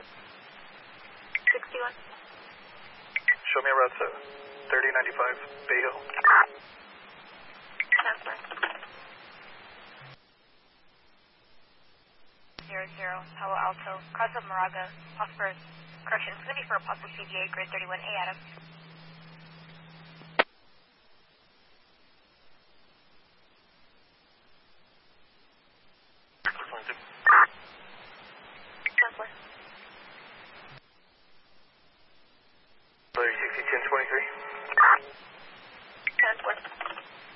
61. Show me a route 3095 Bay Hill. Transfer. 00, Palo Alto, cross of Moraga, Phosphorus. Correction, it's going to be for a possible CVA, grade 31A, Adam.